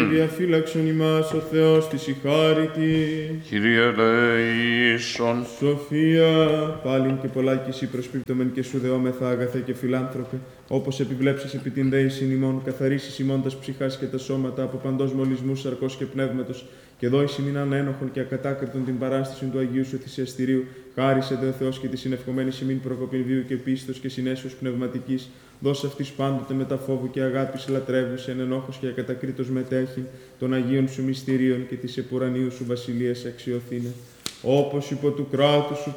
διαφύλαξον ημάς ο Θεός της η χάρη της. Κύριε ελέησον. Σοφία, πάλιν και πολλά κι εσύ προσπίπτωμεν και σου δεόμεθα αγαθέ και φιλάνθρωπε, όπως επιβλέψεις επί την δέησιν ημών, καθαρίσεις ημών τας ψυχάς και τα σώματα από παντός μολυσμούς σαρκός και πνεύματος, και δόησιν ημίν ανένοχον και ακατάκριτον την παράσταση του Αγίου σου θυσιαστηρίου, χάρισε δε ο Θεός και τη συνευχομένη ημίν προκοπήν βίου και πίστος και συνέσεως πνευματικής, δώσε αυτής πάντοτε με τα φόβου και αγάπης λατρεύουσε, εν ενόχος και ακατακρίτως μετέχει των Αγίων σου μυστηρίων και της επουρανίου σου βασιλείας αξιοθήνε. Όπως υπό του κράτους σου